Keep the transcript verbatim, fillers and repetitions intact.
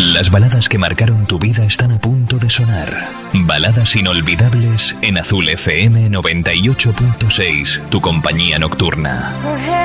Las baladas que marcaron tu vida están a punto de sonar. Baladas inolvidables en Azul F M noventa y ocho punto seis, tu compañía nocturna.